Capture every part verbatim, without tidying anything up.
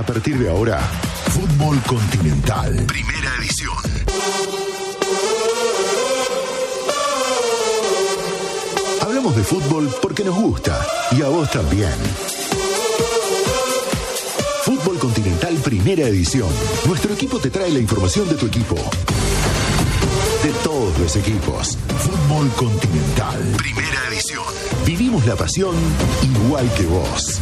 partir de ahora, Fútbol Continental, primera edición. Hablamos de fútbol porque nos gusta y a vos también. Fútbol Continental, primera edición. Nuestro equipo te trae la información de tu equipo. De todos los equipos. Fútbol Continental, primera edición. Vivimos la pasión igual que vos.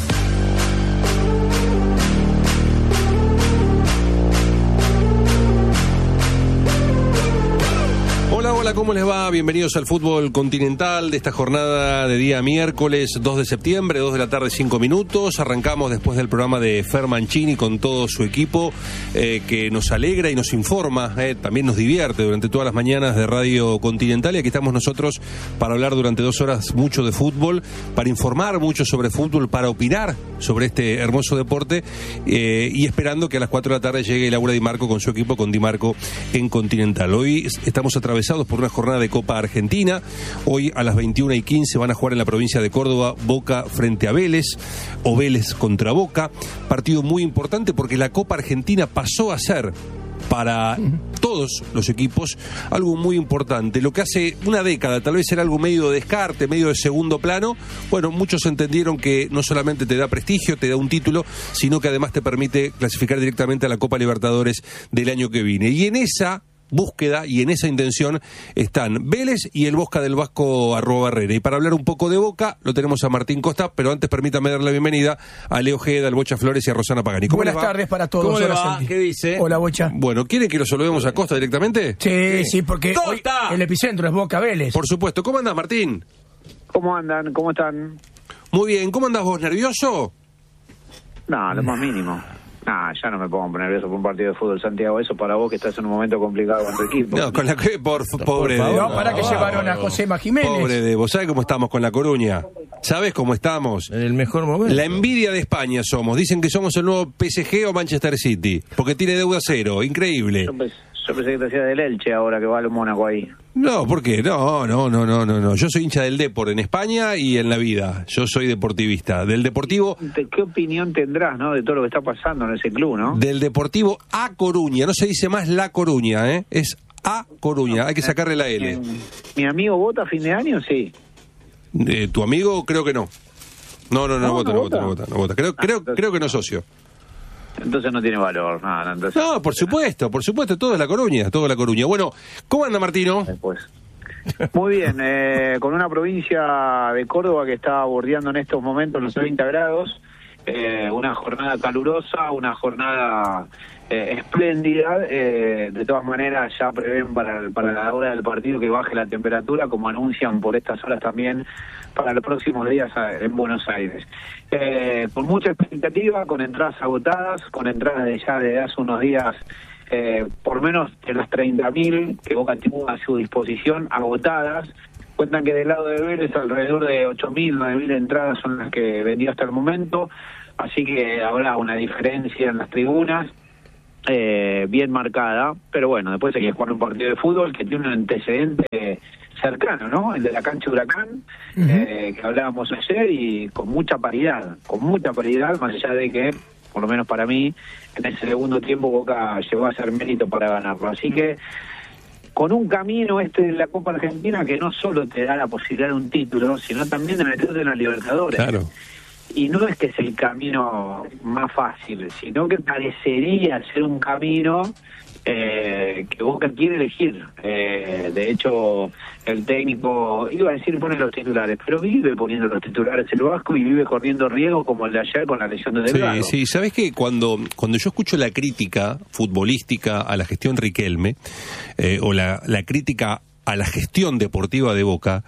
Hola, hola, ¿cómo les va? Bienvenidos al Fútbol Continental de esta jornada de día miércoles dos de septiembre, dos de la tarde, cinco minutos. Arrancamos después del programa de Fer Mancini con todo su equipo, eh, que nos alegra y nos informa, eh, también nos divierte durante todas las mañanas de Radio Continental. Y aquí estamos nosotros para hablar durante dos horas mucho de fútbol, para informar mucho sobre fútbol, para opinar sobre este hermoso deporte, eh, y esperando que a las cuatro de la tarde llegue Laura Di Marco con su equipo, con Di Marco en Continental. Hoy estamos atravesados por una jornada de Copa Argentina. Hoy a las veintiuna y quince van a jugar en la provincia de Córdoba Boca frente a Vélez, o Vélez contra Boca. Partido muy importante porque la Copa Argentina pasó a ser, para todos los equipos, algo muy importante. Lo que hace una década tal vez era algo medio de descarte, medio de segundo plano. Bueno, muchos entendieron que no solamente te da prestigio, te da un título, sino que además te permite clasificar directamente a la Copa Libertadores del año que viene. Y en esa búsqueda y en esa intención están Vélez y el Bosca del Vasco arroba Barrera. Y para hablar un poco de Boca lo tenemos a Martín Costa, pero antes permítame dar la bienvenida a Leo Ojeda, al Bocha Flores y a Rosana Pagani. Buenas tardes para todos. ¿Cómo le va? ¿Qué dice? Hola, Bocha. Bueno, ¿quiere que lo saludemos a Costa directamente? Sí, sí, sí, porque hoy el epicentro es Boca Vélez. Por supuesto. ¿Cómo andás, Martín? ¿Cómo andan? ¿Cómo están? Muy bien. ¿Cómo andás vos? ¿Nervioso? No, lo más mínimo. Ah, ya no me pongo nervioso por un partido de fútbol, Santiago. Eso para vos que estás en un momento complicado con tu equipo. No, con la que, por, por pobre favor. de No, para que no, llevaron a Josema Jiménez. Pobre de vos. ¿Sabés cómo estamos con La Coruña? ¿Sabés cómo estamos? En el mejor momento. La envidia de España somos. Dicen que somos el nuevo P S G o Manchester City, porque tiene deuda cero. Increíble. Yo pensé, yo pensé que te hacía del Elche ahora que va al Mónaco ahí. No, ¿por qué? No, no, no, no, no, no. Yo soy hincha del Depor en España y en la vida. Yo soy deportivista. Del Deportivo... ¿Qué opinión tendrás, no, de todo lo que está pasando en ese club, no? Del Deportivo A Coruña. No se dice más La Coruña, ¿eh? Es A Coruña. Hay que sacarle la L. Eh, ¿Mi amigo vota a fin de año? Sí. Eh, ¿Tu amigo? Creo que no. No, no, no, no, no, vota, no no vota, vota, no vota, no vota. Creo, ah, creo, entonces... creo que no es socio. Entonces no tiene valor. No, no, entonces... no, por supuesto, por supuesto. Todo es La Coruña, todo es La Coruña. Bueno, ¿cómo anda, Martino? Después. Muy bien, eh, con una provincia de Córdoba que está bordeando en estos momentos los treinta grados, eh, una jornada calurosa, una jornada eh, espléndida, eh, de todas maneras ya prevén para, para la hora del partido que baje la temperatura, como anuncian por estas horas también para los próximos días en Buenos Aires. Eh, con mucha expectativa, con entradas agotadas, con entradas de ya de hace unos días, Eh, por menos de las treinta mil que Boca tuvo a su disposición agotadas. Cuentan que del lado de Vélez alrededor de ocho mil, nueve mil entradas son las que vendió hasta el momento, así que habrá una diferencia en las tribunas eh, bien marcada, pero bueno, después hay que jugar un partido de fútbol que tiene un antecedente cercano, ¿no? El de la cancha Huracán, uh-huh. eh, que hablábamos ayer, y con mucha paridad, con mucha paridad, más allá de que, por lo menos para mí, en ese segundo tiempo Boca llegó a hacer mérito para ganarlo. Así que con un camino este de la Copa Argentina que no solo te da la posibilidad de un título, sino también de meterte en la Libertadores. Claro. Y no es que es el camino más fácil, sino que parecería ser un camino eh, que Boca quiere elegir. Eh, de hecho, el técnico, iba a decir pone los titulares, pero vive poniendo los titulares el Vasco y vive corriendo riesgo como el de ayer con la lesión de Delgado. Sí, sí, ¿sabés qué? Cuando, cuando yo escucho la crítica futbolística a la gestión Riquelme, eh, o la, la crítica a la gestión deportiva de Boca,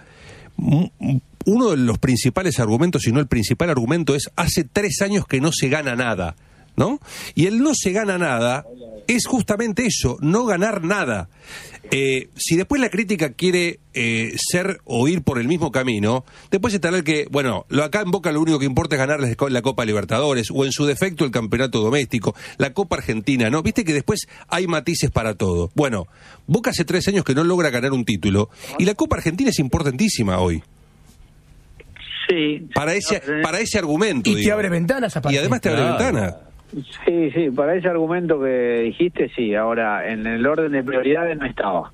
uno de los principales argumentos, si no el principal argumento, es hace tres años que no se gana nada, ¿no? Y el no se gana nada es justamente eso, no ganar nada. Eh, si después la crítica quiere eh, ser o ir por el mismo camino, después estará el que, bueno, lo acá en Boca lo único que importa es ganar la Copa Libertadores, o en su defecto el campeonato doméstico, la Copa Argentina, ¿no? Viste que después hay matices para todo. Bueno, Boca hace tres años que no logra ganar un título, y la Copa Argentina es importantísima hoy. Sí. Para ese, para ese argumento. Y digo. te abre ventanas a partir. Y además te abre Claro. ventanas. Sí, sí, para ese argumento que dijiste, sí. Ahora, en el orden de prioridades no estaba.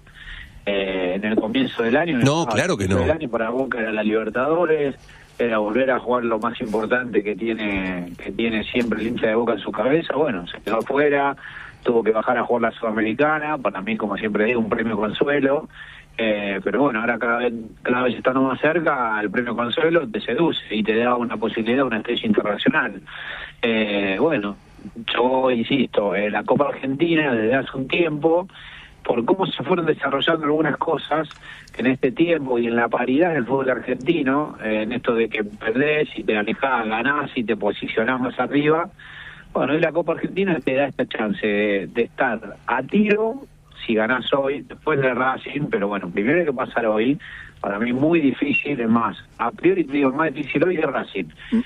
Eh, en el comienzo del año. No, no claro que no. El año para Boca era la Libertadores, era volver a jugar lo más importante que tiene que tiene siempre el hincha de Boca en su cabeza. Bueno, se quedó afuera, tuvo que bajar a jugar la Sudamericana, para mí, como siempre digo, un premio consuelo. Eh, pero bueno, ahora cada vez cada vez estando más cerca, el premio consuelo te seduce y te da una posibilidad de una estrella internacional. Eh, bueno, yo insisto, eh, la Copa Argentina desde hace un tiempo, por cómo se fueron desarrollando algunas cosas en este tiempo y en la paridad del fútbol argentino, eh, en esto de que perdés y te alejás, ganás y te posicionás más arriba, bueno, y la Copa Argentina te da esta chance de, de estar a tiro si ganás hoy, después de Racing, pero bueno, primero hay que pasar hoy, para mí muy difícil, es más, a priori te digo, más difícil hoy es Racing,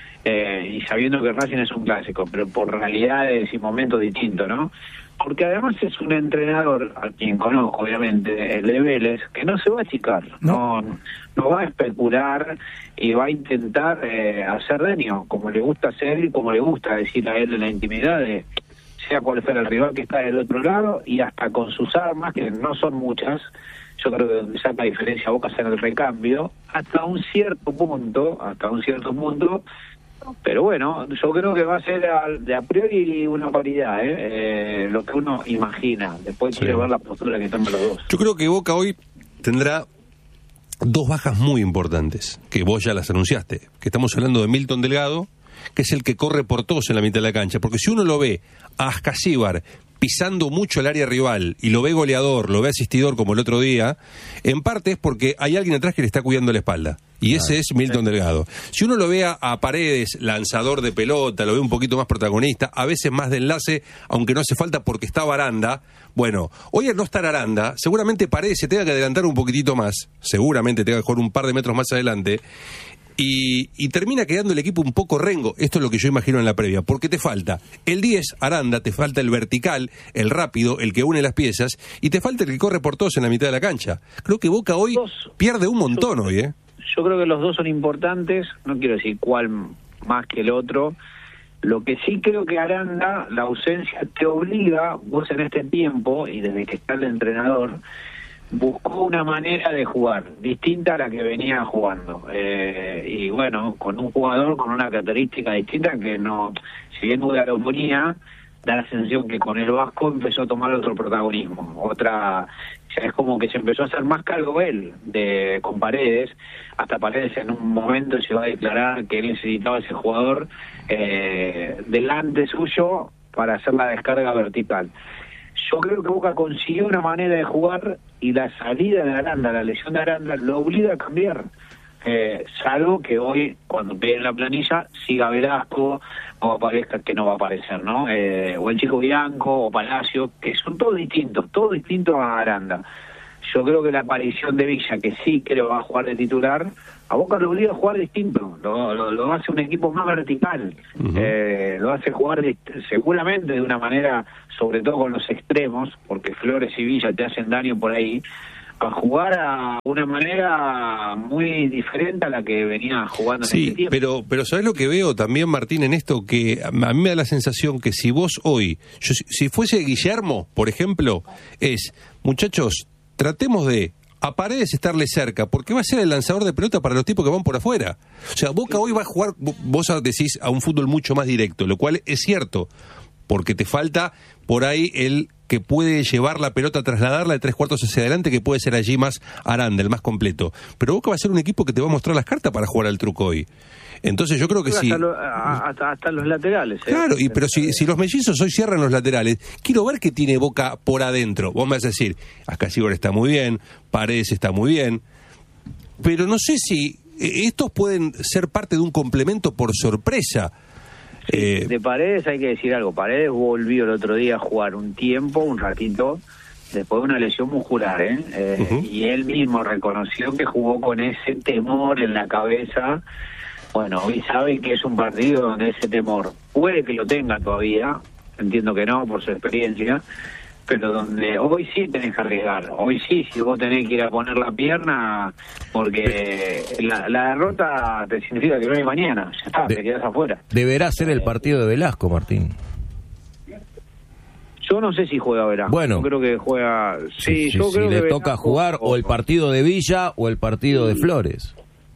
eh, y sabiendo que Racing es un clásico, pero por realidades y momentos distintos, ¿no? Porque además es un entrenador, a quien conozco obviamente, el de Vélez, que no se va a achicar, no, no, no va a especular y va a intentar eh, hacer daño, como le gusta hacer y como le gusta decir a él en la intimidad, de, sea cual fuera el rival que está del otro lado, y hasta con sus armas, que no son muchas, yo creo que donde saca diferencia Boca es en el recambio, hasta un cierto punto, hasta un cierto punto, pero bueno, yo creo que va a ser a, de a priori una paridad, ¿eh? Eh, lo que uno imagina. Después quiere sí. ver la postura que toman los dos. Yo creo que Boca hoy tendrá dos bajas muy importantes, que vos ya las anunciaste, que estamos hablando de Milton Delgado, que es el que corre por todos en la mitad de la cancha, porque si uno lo ve a Ascasíbar pisando mucho el área rival y lo ve goleador, lo ve asistidor como el otro día, en parte es porque hay alguien atrás que le está cuidando la espalda, y ese es Milton Delgado. Si uno lo ve a, a Paredes, lanzador de pelota, lo ve un poquito más protagonista, a veces más de enlace, aunque no hace falta porque está Aranda, bueno, hoy al no estar Aranda, seguramente Paredes se tenga que adelantar un poquitito más, seguramente tenga que jugar un par de metros más adelante, Y, y termina quedando el equipo un poco rengo. Esto es lo que yo imagino en la previa, porque te falta el diez, Aranda, te falta el vertical, el rápido, el que une las piezas, y te falta el que corre por todos en la mitad de la cancha. Creo que Boca hoy dos, pierde un montón yo, hoy, ¿eh? Yo creo que los dos son importantes, no quiero decir cuál más que el otro. Lo que sí creo que Aranda, la ausencia te obliga, vos en este tiempo, y desde que está el entrenador, buscó una manera de jugar distinta a la que venía jugando, eh, y bueno, con un jugador con una característica distinta que no, si bien Uda lo ponía, da la sensación que con el Vasco empezó a tomar otro protagonismo, otra, o sea, es como que se empezó a hacer más cargo él de con Paredes, hasta Paredes en un momento se va a declarar que él necesitaba ese jugador eh, delante suyo para hacer la descarga vertical. Yo creo que Boca consiguió una manera de jugar y la salida de Aranda, la lesión de Aranda, lo obliga a cambiar. Eh, salvo que hoy, cuando pegue en la planilla, siga Velasco o aparezca que no va a aparecer, ¿no? Eh, o el Chico Bianco o Palacio, que son todos distintos, todos distintos a Aranda. Yo creo que la aparición de Villa, que sí creo va a jugar de titular, a Boca lo obliga a jugar distinto, lo, lo, lo hace un equipo más vertical, uh-huh. eh, lo hace jugar de, seguramente de una manera, sobre todo con los extremos, porque Flores y Villa te hacen daño por ahí, a jugar a una manera muy diferente a la que venía jugando sí, en este tiempo. pero pero ¿sabés lo que veo también, Martín, en esto? Que a mí me da la sensación que si vos hoy, yo, si fuese Guillermo, por ejemplo, es, muchachos, tratemos de a Paredes estarle cerca, porque va a ser el lanzador de pelota para los tipos que van por afuera. O sea, Boca hoy va a jugar, vos decís, a un fútbol mucho más directo, lo cual es cierto, porque te falta por ahí el que puede llevar la pelota, trasladarla de tres cuartos hacia adelante, que puede ser allí más Aranda, el más completo. Pero Boca va a ser un equipo que te va a mostrar las cartas para jugar al truco hoy. Entonces yo creo que sí. Hasta, lo, hasta, hasta los laterales. ¿eh? Claro, y, pero si, si los mellizos hoy cierran los laterales, quiero ver qué tiene Boca por adentro. Vos me vas a decir, Ascasíbar está muy bien, Paredes está muy bien, pero no sé si estos pueden ser parte de un complemento por sorpresa. Sí, eh, de Paredes hay que decir algo. Paredes volvió el otro día a jugar un tiempo, un ratito, después de una lesión muscular, ¿eh? eh uh-huh. Y él mismo reconoció que jugó con ese temor en la cabeza. Bueno, hoy sabe que es un partido donde ese temor puede que lo tenga todavía, entiendo que no, por su experiencia, pero donde hoy sí tenés que arriesgar. Hoy sí, si vos tenés que ir a poner la pierna, porque la, la derrota te significa que no hay mañana, ya está, de, te quedás afuera. Deberá ser el partido de Velasco, Martín. Yo no sé si juega Velasco. Bueno. Yo creo que juega... Sí, sí, yo sí, creo si que le toca Velasco, jugar o el partido de Villa o el partido de Flores.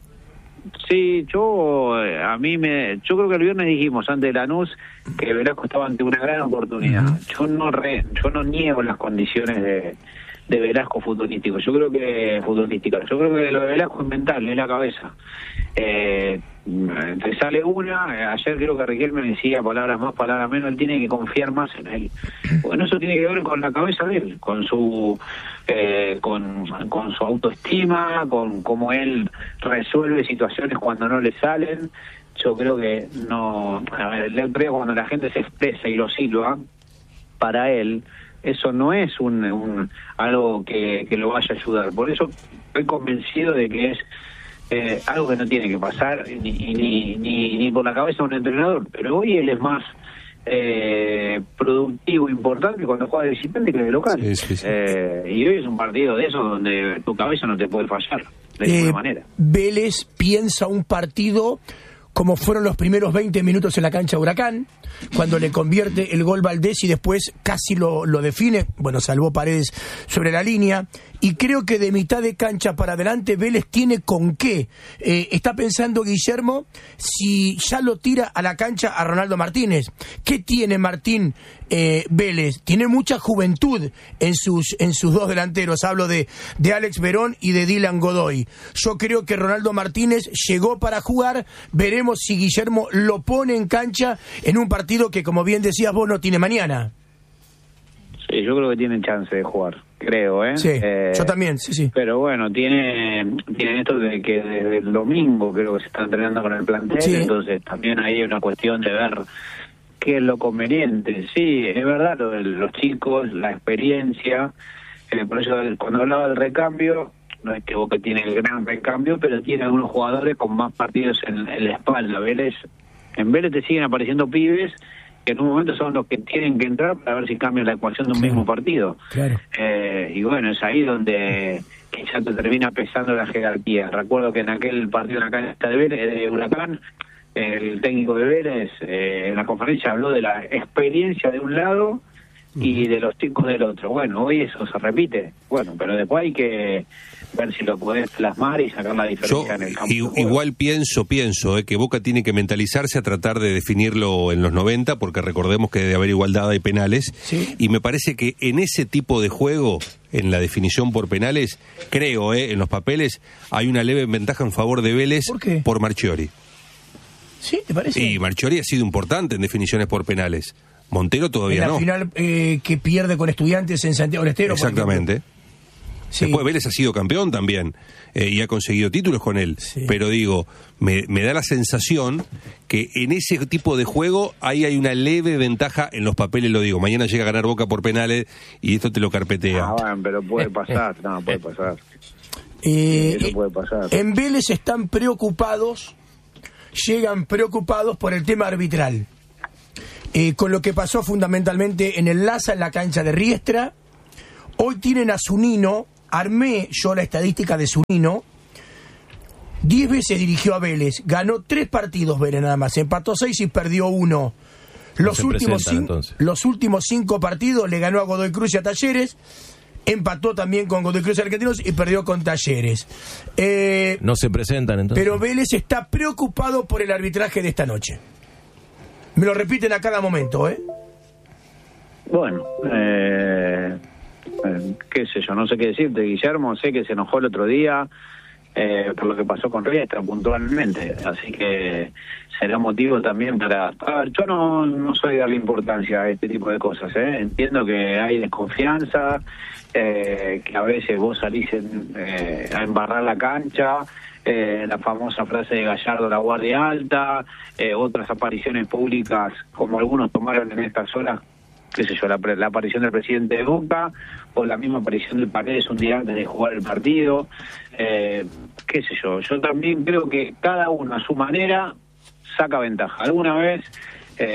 Sí, yo a mí me... Yo creo que el viernes dijimos ante Lanús que Velasco estaba ante una gran oportunidad. Uh-huh. Yo no re, yo no niego las condiciones de, de Velasco futbolístico. Yo creo que... Futbolística. Yo creo que lo de Velasco es mental, es la cabeza. Eh... Te sale una, ayer creo que Riquelme me decía palabras más, palabras menos, él tiene que confiar más en él. Bueno, eso tiene que ver con la cabeza de él, con su eh, con, con su autoestima, con cómo él resuelve situaciones cuando no le salen. Yo creo que no, a ver, el otro día cuando la gente se expresa y lo silba, para él eso no es un, un algo que, que lo vaya a ayudar. Por eso estoy convencido de que es Eh, algo que no tiene que pasar ni, ni, ni, ni por la cabeza de un entrenador, pero hoy él es más eh, productivo, importante cuando juega de visitante que de local. Sí, sí, sí. Eh, y hoy es un partido de esos donde tu cabeza no te puede fallar de eh, ninguna manera. Vélez piensa un partido como fueron los primeros veinte minutos en la cancha de Huracán, cuando le convierte el gol Valdés y después casi lo, lo define, bueno, salvó Paredes sobre la línea, y creo que de mitad de cancha para adelante Vélez tiene con qué. Eh, está pensando Guillermo si ya lo tira a la cancha a Ronaldo Martínez. ¿Qué tiene Martín eh, Vélez? Tiene mucha juventud en sus en sus dos delanteros, hablo de, de Alex Verón y de Dylan Godoy. Yo creo que Ronaldo Martínez llegó para jugar, veremos si Guillermo lo pone en cancha en un partido que, como bien decías vos, no tiene mañana. Sí, yo creo que tienen chance de jugar, creo, ¿eh? Sí, eh, yo también, sí, sí. Pero bueno, tiene, tiene esto de que desde el domingo creo que se está entrenando con el plantel, sí. Entonces también hay una cuestión de ver qué es lo conveniente. Sí, es verdad, lo de los chicos, la experiencia, eh, por eso cuando hablaba del recambio, no es que Boca tiene el gran recambio, pero tiene algunos jugadores con más partidos en, en la espalda. Vélez, en Vélez te siguen apareciendo pibes que en un momento son los que tienen que entrar para ver si cambian la ecuación de un claro, mismo partido. Claro. Eh, y bueno, es ahí donde quizá te termina pesando la jerarquía. Recuerdo que en aquel partido en la cancha de, Vélez, de Huracán, el técnico de Vélez eh, en la conferencia habló de la experiencia de un lado y de los chicos del otro. Bueno, hoy eso se repite. Bueno, pero después hay que ver si lo podés plasmar y sacar la diferencia. Yo, en el campo. I, igual pienso, pienso, eh, que Boca tiene que mentalizarse a tratar de definirlo en los noventa, porque recordemos que debe haber igualdad y penales, ¿sí? Y me parece que en ese tipo de juego, en la definición por penales, creo, eh, en los papeles, hay una leve ventaja en favor de Vélez. ¿Por qué? Por Marchiori. ¿Sí? ¿Te parece? Y Marchiori ha sido importante en definiciones por penales. Montero todavía en la no. final eh, que pierde con Estudiantes en Santiago del Estero. Exactamente. Sí. Después Vélez ha sido campeón también eh, y ha conseguido títulos con él. Sí. Pero digo, me, me da la sensación que en ese tipo de juego ahí hay una leve ventaja en los papeles, lo digo. Mañana llega a ganar Boca por penales y esto te lo carpetea. Ah, bueno, pero puede pasar, no, puede pasar. Eh, Eso puede pasar. En Vélez están preocupados, llegan preocupados por el tema arbitral. Eh, con lo que pasó fundamentalmente en el Laza, en la cancha de Riestra. Hoy tienen a Zunino, armé yo la estadística de Zunino, diez veces dirigió a Vélez, ganó tres partidos Vélez nada más, empató seis y perdió uno. Los, no últimos, cinco, los últimos cinco partidos le ganó a Godoy Cruz y a Talleres, empató también con Godoy Cruz y Argentinos y perdió con Talleres. Eh, no se presentan entonces. Pero Vélez está preocupado por el arbitraje de esta noche. Me lo repiten a cada momento, ¿eh? Bueno, eh, eh, qué sé yo, no sé qué decirte, Guillermo. Sé que se enojó el otro día eh, por lo que pasó con Riestra puntualmente, así que será motivo también para... A ver, yo no, no soy de darle importancia a este tipo de cosas, ¿eh? Entiendo que hay desconfianza, eh, que a veces vos salís en, eh, a embarrar la cancha... Eh, la famosa frase de Gallardo, la guardia alta, eh, otras apariciones públicas, como algunos tomaron en estas horas, qué sé yo, la, la aparición del presidente de Boca, o la misma aparición de Paredes un día antes de jugar el partido, eh, qué sé yo, yo también creo que cada uno a su manera saca ventaja. Alguna vez, eh,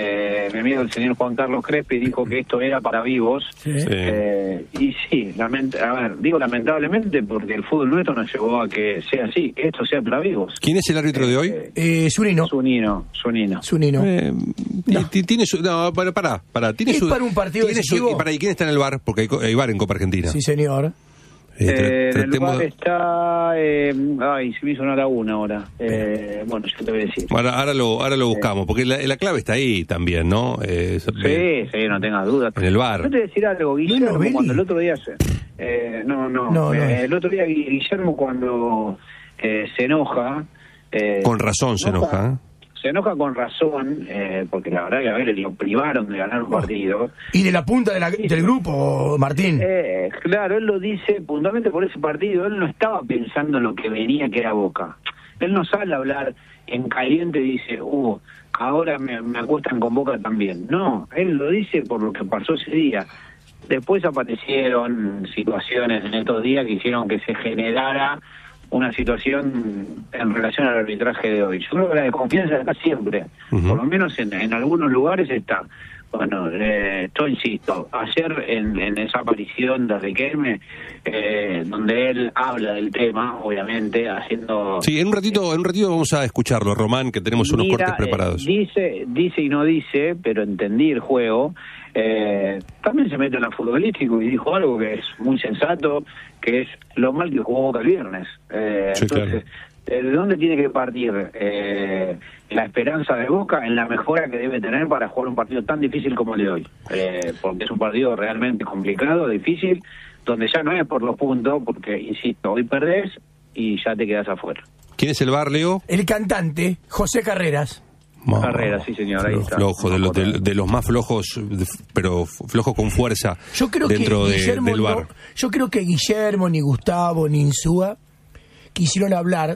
mi amigo el señor Juan Carlos Crespi dijo que esto era para vivos. Sí. Eh, y sí, lament a ver, digo lamentablemente porque el fútbol nuestro nos llevó a que sea así, que esto sea para vivos. ¿Quién es el árbitro de hoy? Eh, Eh, Zunino. Zunino, Zunino. Zunino. Eh, No. t- Tiene su. No, para, para, para. Tiene ¿Es su, para un partido tiene su- decisivo? y para, ¿y quién está en el bar? Porque hay, co- hay bar en Copa Argentina. Sí, señor. Eh, tra- Eh, en el tratemos- lugar está... Eh, ay, se me hizo una laguna ahora. Eh, bueno, yo te voy a decir. Ahora, ahora lo, ahora lo buscamos, porque la, la clave está ahí también, ¿no? Eh, Sí, sí, no tengas dudas. En el bar. Yo te voy a decir algo, Guillermo, No, Novelli. cuando el otro día se... Eh, no, no, No, no. eh, el otro día Guillermo cuando eh, se enoja... Eh, Con razón se enoja, ¿eh? Se enoja con razón, eh, porque la verdad que a ver, lo privaron de ganar un partido. Y de la punta de la- del grupo, Martín. Eh, claro, él lo dice puntualmente por ese partido, él no estaba pensando en lo que venía, que era Boca. Él no sale a hablar en caliente y dice, uh, ahora me, me acuestan con Boca también. No, él lo dice por lo que pasó ese día. Después aparecieron situaciones en estos días que hicieron que se generara una situación en relación al arbitraje de hoy. Yo creo que la desconfianza está siempre, Ujú. por lo menos en, en algunos lugares está. Bueno, eh, yo insisto, ayer en, en esa aparición de Riquelme, eh, donde él habla del tema, obviamente, haciendo... Sí, en un ratito, en un ratito vamos a escucharlo, Román, que tenemos unos Mira, cortes preparados. eh, dice, dice y no dice, pero entendí el juego. Eh, también se mete en lo futbolístico y dijo algo que es muy sensato, que es lo mal que jugó Boca el viernes. Eh, Sí, entonces, ¿de dónde tiene que partir eh, la esperanza de Boca en la mejora que debe tener para jugar un partido tan difícil como el de hoy? Eh, porque es un partido realmente complicado, difícil, donde ya no es por los puntos, porque, insisto, hoy perdés y ya te quedás afuera. ¿Quién es el bar, Leo? El cantante, José Carreras. Carrera, sí, señor, ahí está. Flojo, de, los- de- de los más flojos, de- pero flojo con fuerza Yo creo dentro que de- Guillermo del bar. no- yo creo que Guillermo, ni Gustavo, ni Insúa quisieron hablar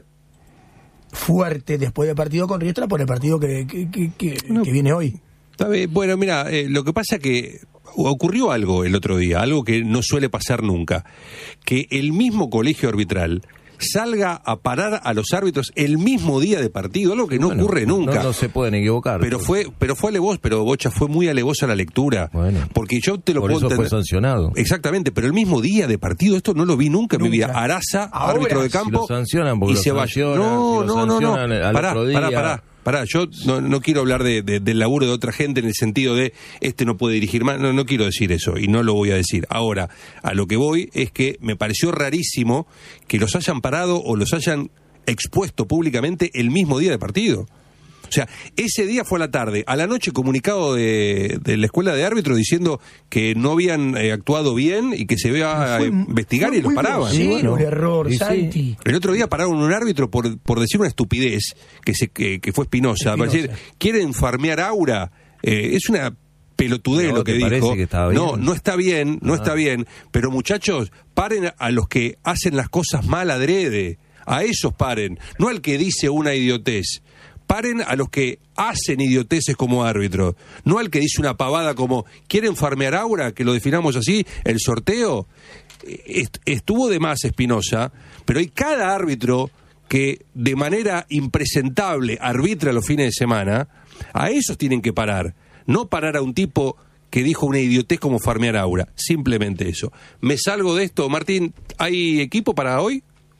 fuerte después del partido con Riestra por el partido que, que, que, que- que viene hoy. Está bien. Bueno, mira, eh, lo que pasa que ocurrió algo el otro día, algo que no suele pasar nunca, que el mismo colegio arbitral salga a parar a los árbitros el mismo día de partido, algo que no Bueno, ocurre nunca. No, no se pueden equivocar. Pero fue, pero fue alevoso, pero Bocha fue muy alevosa la lectura. Bueno, porque yo te lo por puedo eso fue entender. sancionado. Exactamente, pero el mismo día de partido, esto no lo vi nunca, en mi Nunca. vida. Araza, Ahora, árbitro de si campo, lo sancionan, porque y lo se va. sancionan, No, si lo no, no, no. sancionan al Pará, otro día. pará, pará. Pará, yo no, no quiero hablar de, de- del laburo de otra gente en el sentido de este no puede dirigir más, no, no quiero decir eso y no lo voy a decir. Ahora, a lo que voy es que me pareció rarísimo que los hayan parado o los hayan expuesto públicamente el mismo día de partido. O sea, ese día fue a la tarde, a la noche comunicado de, de la escuela de árbitros diciendo que no habían eh, actuado bien y que se iba a Fue- investigar fue y los muy paraban. grosero bueno. el error, Y sí. Santi. El otro día pararon un árbitro por, por decir una estupidez, que se que, que fue Espinosa, para Espinosa. decir, quieren farmear Aura. Eh, es una pelotudez ¿No lo que te dijo. parece que estaba bien? No, no está bien, no Ah. está bien, pero muchachos, paren a los que hacen las cosas mal adrede, a esos paren, no al que dice una idiotez. Paren a los que hacen idioteces como árbitros, no al que dice una pavada como ¿quieren farmear Aura? Que lo definamos así, el sorteo. Est- Estuvo de más Espinosa, pero hay cada árbitro que de manera impresentable arbitra los fines de semana, a esos tienen que parar, no parar a un tipo que dijo una idiotez como farmear Aura, simplemente eso. Me salgo de esto, Martín, ¿hay equipo para hoy?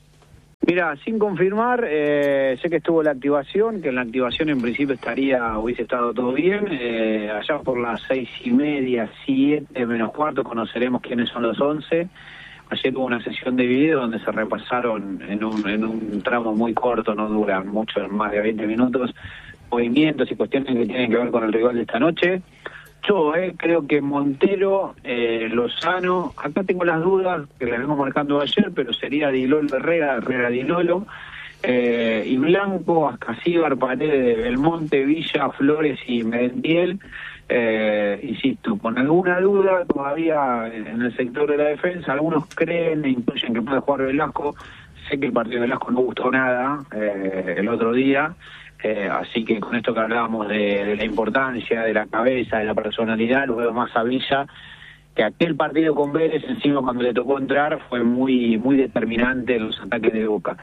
Mira, sin confirmar, eh, sé que estuvo la activación, que en la activación en principio estaría, hubiese estado todo bien. Eh, allá por las seis y media, siete menos cuarto, conoceremos quiénes son los once. Ayer hubo una sesión de video donde se repasaron en un, en un tramo muy corto, no dura mucho, más de veinte minutos, movimientos y cuestiones que tienen que ver con el rival de esta noche. Yo eh, creo que Montero, eh, Lozano, acá tengo las dudas que las vengo marcando ayer, pero sería Dilolo Herrera, Herrera Dilolo, eh, y Blanco, Ascasíbar, Paredes, Belmonte, Villa, Flores y Merentiel. Eh, insisto, con alguna duda todavía en el sector de la defensa, algunos creen e incluyen que puede jugar Velasco. Sé que el partido de Velasco no gustó nada eh, el otro día. Eh, así que con esto que hablábamos de, de la importancia, de la cabeza, de la personalidad, lo veo más a Villa, que aquel partido con Vélez, encima cuando le tocó entrar, fue muy muy determinante en los ataques de Boca.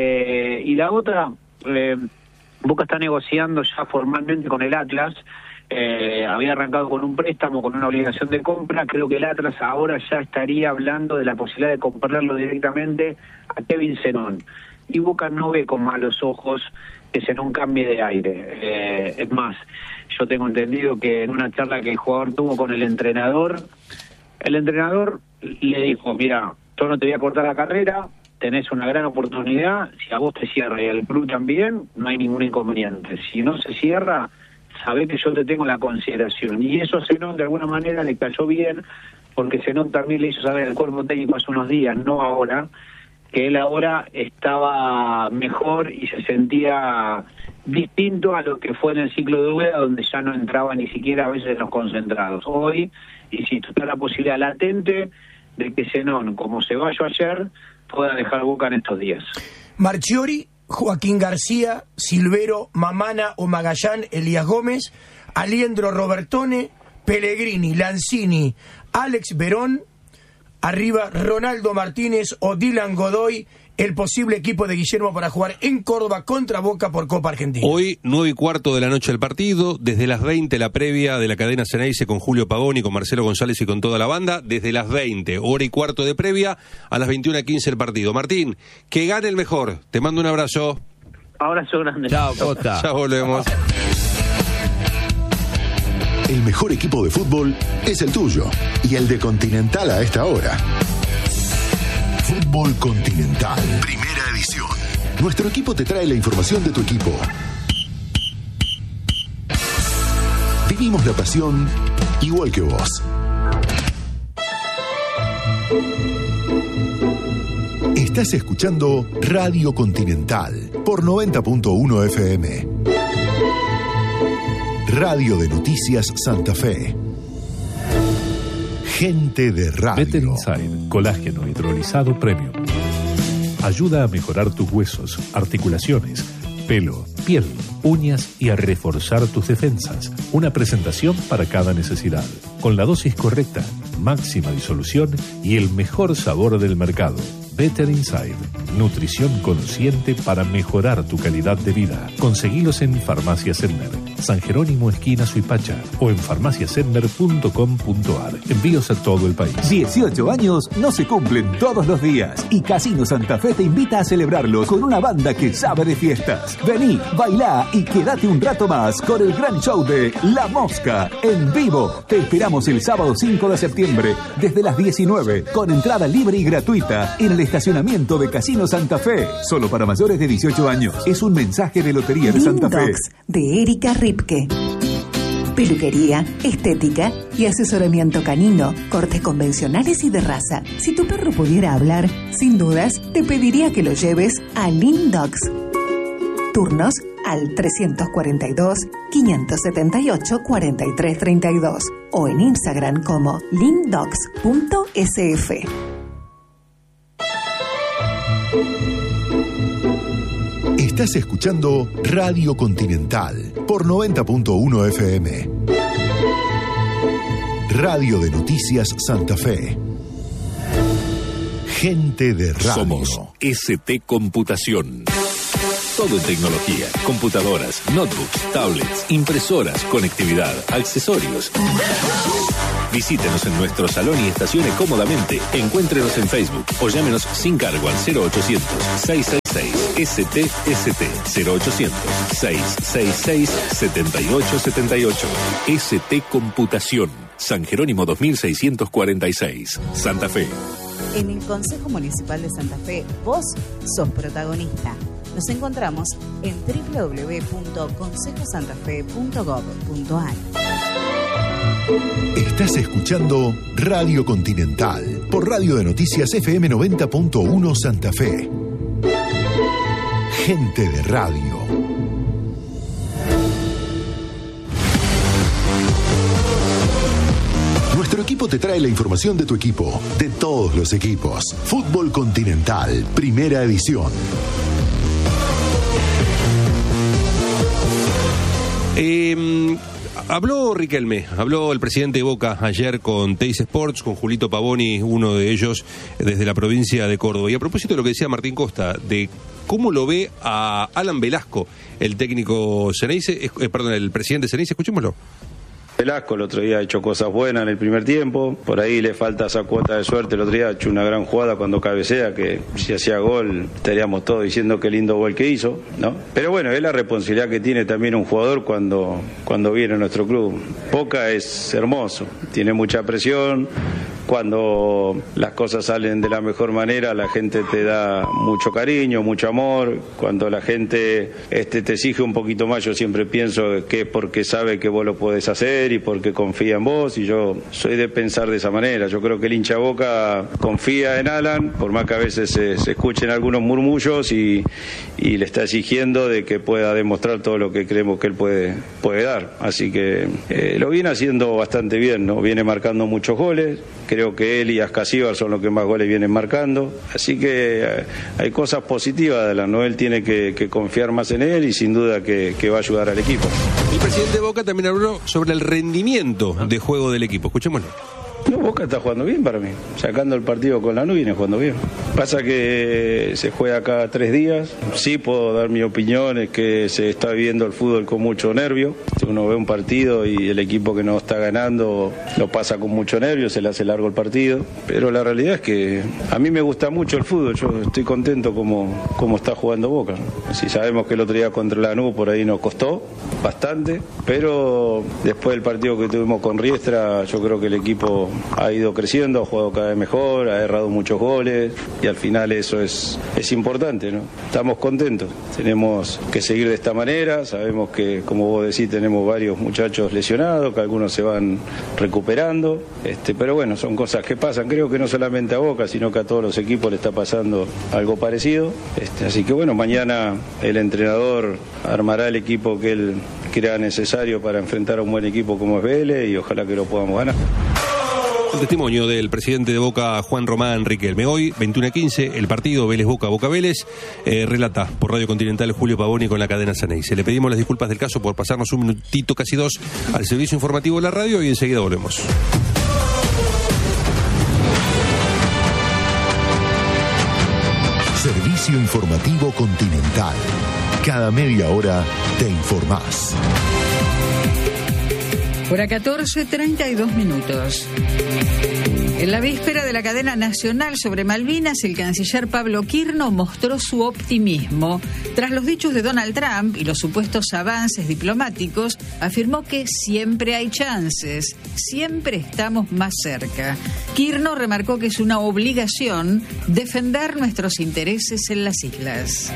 Eh, y la otra, eh, Boca está negociando ya formalmente con el Atlas eh, había arrancado con un préstamo, con una obligación de compra. Creo que el Atlas ahora ya estaría hablando de la posibilidad de comprarlo directamente a Kevin Zenón. Y Boca no ve con malos ojos que Zenón cambie de aire. Eh, es más, yo tengo entendido que en una charla que el jugador tuvo con el entrenador, el entrenador le dijo, mira, yo no te voy a cortar la carrera, tenés una gran oportunidad, si a vos te cierra y al club también, no hay ningún inconveniente. Si no se cierra, sabés que yo te tengo la consideración. Y eso a Zenón de alguna manera le cayó bien, porque Zenón también le hizo saber al cuerpo técnico hace unos días, no ahora, que él ahora estaba mejor y se sentía distinto a lo que fue en el ciclo de Úbeda, donde ya no entraba ni siquiera a veces en los concentrados. Hoy, insisto, está la posibilidad latente de que Zenón, como se vaya ayer, pueda dejar Boca en estos días. Marchiori, Joaquín García, Silvero, Mamana o Magallán, Elías Gómez, Aliendro Robertone, Pellegrini, Lanzini, Alex Verón, arriba Ronaldo Martínez o Dylan Godoy, el posible equipo de Guillermo para jugar en Córdoba contra Boca por Copa Argentina. Hoy, nueve y cuarto de la noche el partido, desde las veinte la previa de la cadena Ceneice con Julio Pagoni, con Marcelo González y con toda la banda, desde las veinte, hora y cuarto de previa, a las veintiuna quince el partido. Martín, que gane el mejor, te mando un abrazo. Abrazo grande. Chao, Costa. Ya volvemos. El mejor equipo de fútbol es el tuyo y el de Continental a esta hora. Fútbol Continental, primera edición. Nuestro equipo te trae la información de tu equipo. Vivimos la pasión igual que vos. Estás escuchando Radio Continental por noventa punto uno F M. Radio de Noticias Santa Fe. Gente de radio. Better Inside, colágeno hidrolizado premium. Ayuda a mejorar tus huesos, articulaciones, pelo, piel, uñas y a reforzar tus defensas. Una presentación para cada necesidad. Con la dosis correcta, máxima disolución y el mejor sabor del mercado. Better Inside, nutrición consciente para mejorar tu calidad de vida. Conseguilos en Farmacia Senmer, San Jerónimo esquina Suipacha o en farmacia senmer punto com punto ar. Envíos a todo el país. dieciocho años no se cumplen todos los días y Casino Santa Fe te invita a celebrarlos con una banda que sabe de fiestas. Vení, bailá y quédate un rato más con el gran show de La Mosca en vivo. Te esperamos el sábado cinco de septiembre desde las diecinueve con entrada libre y gratuita en el estacionamiento de Casino Santa Fe. Solo para mayores de dieciocho años. Es un mensaje de Lotería de Santa Fe. Lindox, de Erika Ripke. Peluquería, estética y asesoramiento canino, cortes convencionales y de raza. Si tu perro pudiera hablar, sin dudas, te pediría que lo lleves a Lindox. Turnos al trescientos cuarenta y dos, quinientos setenta y ocho, cuarenta y tres treinta y dos o en Instagram como lindox punto s f. Estás escuchando Radio Continental por noventa punto uno F M. Radio de Noticias Santa Fe. Gente de radio. Somos S T Computación. Todo en tecnología, computadoras, notebooks, tablets, impresoras, conectividad, accesorios. Visítenos en nuestro salón y estacione cómodamente. Encuéntrenos en Facebook o llámenos sin cargo al cero ochocientos, seiscientos sesenta y seis S T S T cero ochocientos, seiscientos sesenta y seis, setenta y ocho setenta y ocho. S T Computación, San Jerónimo dos mil seiscientos cuarenta y seis, Santa Fe. En el Consejo Municipal de Santa Fe, vos sos protagonista. Nos encontramos en doble u doble u doble u punto consejo santa fe punto gov punto a r. Estás escuchando Radio Continental por Radio de Noticias F M noventa punto uno Santa Fe. Gente de radio. Nuestro equipo te trae la información de tu equipo, de todos los equipos. Fútbol Continental, primera edición. Eh, habló Riquelme, habló el presidente de Boca ayer con Teis Sports, con Julito Pagoni, uno de ellos desde la provincia de Córdoba. Y a propósito de lo que decía Martín Costa, de cómo lo ve a Alan Velasco, el técnico Ceneice, eh, perdón, el presidente Ceneice, escuchémoslo. Velasco el otro día ha hecho cosas buenas en el primer tiempo, por ahí le falta esa cuota de suerte. El otro día ha hecho una gran jugada cuando cabecea, que si hacía gol estaríamos todos diciendo qué lindo gol que hizo, ¿no? Pero bueno, es la responsabilidad que tiene también un jugador cuando, cuando viene a nuestro club. Boca es hermoso, tiene mucha presión. Cuando las cosas salen de la mejor manera, la gente te da mucho cariño, mucho amor. Cuando la gente este, te exige un poquito más, yo siempre pienso que es porque sabe que vos lo podés hacer y porque confía en vos, y yo soy de pensar de esa manera. Yo creo que el hincha Boca confía en Alan, por más que a veces se, se escuchen algunos murmullos, y, y le está exigiendo de que pueda demostrar todo lo que creemos que él puede, puede dar. Así que eh, lo viene haciendo bastante bien, ¿no? Viene marcando muchos goles. Creo que él y Ascasíbar son los que más goles vienen marcando. Así que eh, hay cosas positivas de la, ¿no? Él tiene que, que confiar más en él y sin duda que, que va a ayudar al equipo. El presidente de Boca también habló sobre el rendimiento de juego del equipo. Escuchémoslo. No, Boca está jugando bien para mí, sacando el partido con Lanús viene jugando bien. Pasa que se juega cada tres días, sí puedo dar mi opinión, es que se está viviendo el fútbol con mucho nervio. Uno ve un partido y el equipo que no está ganando lo pasa con mucho nervio, se le hace largo el partido, pero la realidad es que a mí me gusta mucho el fútbol, yo estoy contento como, como está jugando Boca. Si sabemos que el otro día contra Lanús por ahí nos costó bastante, pero después del partido que tuvimos con Riestra, yo creo que el equipo ha ido creciendo, ha jugado cada vez mejor, ha errado muchos goles y al final eso es, es importante, ¿no? Estamos contentos, tenemos que seguir de esta manera, sabemos que, como vos decís, tenemos varios muchachos lesionados, que algunos se van recuperando, este, pero bueno, son cosas que pasan, creo que no solamente a Boca, sino que a todos los equipos le está pasando algo parecido, este, así que bueno, mañana el entrenador armará el equipo que él crea necesario para enfrentar a un buen equipo como es Vélez y ojalá que lo podamos ganar. El testimonio del presidente de Boca, Juan Román Riquelme. Hoy, veintiuno a quince, el partido Vélez-Boca, Boca-Vélez, eh, relata por Radio Continental Julio Pavoni con la cadena Ceneice. Le pedimos las disculpas del caso por pasarnos un minutito, casi dos, al servicio informativo de la radio y enseguida volvemos. Servicio informativo Continental. Cada media hora te informás. Hora catorce, treinta y dos minutos. En la víspera de la cadena nacional sobre Malvinas, el canciller Pablo Quirno mostró su optimismo. Tras los dichos de Donald Trump y los supuestos avances diplomáticos, afirmó que siempre hay chances, siempre estamos más cerca. Quirno remarcó que es una obligación defender nuestros intereses en las islas.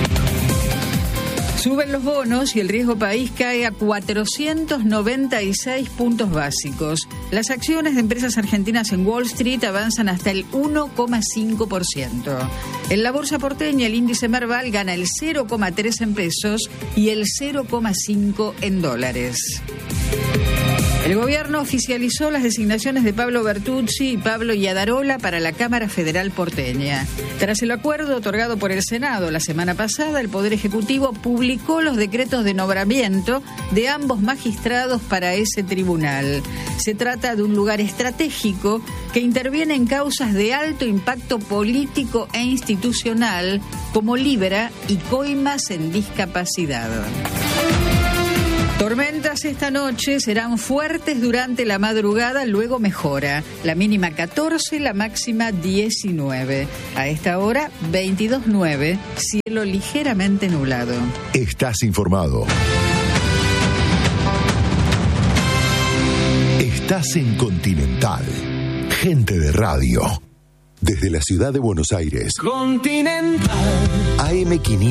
Suben los bonos y el riesgo país cae a cuatrocientos noventa y seis puntos básicos. Las acciones de empresas argentinas en Wall Street avanzan hasta el uno coma cinco por ciento. En la bolsa porteña, el índice Merval gana el cero coma tres en pesos y el cero coma cinco en dólares. El gobierno oficializó las designaciones de Pablo Bertuzzi y Pablo Yadarola para la Cámara Federal porteña. Tras el acuerdo otorgado por el Senado la semana pasada, el Poder Ejecutivo publicó los decretos de nombramiento de ambos magistrados para ese tribunal. Se trata de un lugar estratégico que interviene en causas de alto impacto político e institucional como Libra y coimas en discapacidad. Tormentas esta noche serán fuertes durante la madrugada, luego mejora. La mínima catorce, la máxima diecinueve. A esta hora, veintidós nueve, cielo ligeramente nublado. Estás informado. Estás en Continental. Gente de radio. Desde la ciudad de Buenos Aires. Continental. A M quinientos.